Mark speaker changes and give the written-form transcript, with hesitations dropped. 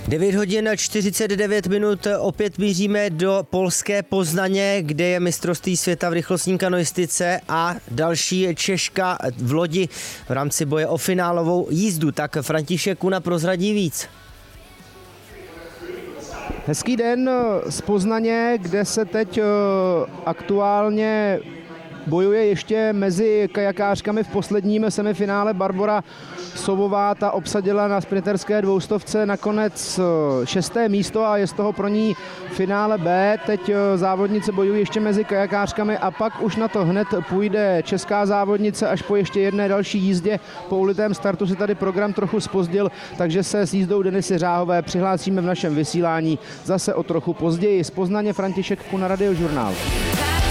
Speaker 1: 9 hodin 49 minut, opět míříme do polské Poznaně, kde je mistrovství světa v rychlostní kanoistice a další Češka v lodi v rámci boje o finálovou jízdu. Tak František Kuna prozradí víc.
Speaker 2: Hezký den z Poznaně, kde se teď aktuálně bojuje ještě mezi kajakářkami v posledním semifinále. Barbora Sovová, ta obsadila na sprinterské 200 nakonec 6. místo a je z toho pro ní finále B. Teď závodnice bojují ještě mezi kajakářkami a pak už na to hned půjde česká závodnice až po ještě jedné další jízdě. Po ulitém startu se tady program trochu zpozdil, takže se s jízdou Denisy Řáhové přihlásíme v našem vysílání zase o trochu později. Z Poznaně František Kuna, Radiožurnál.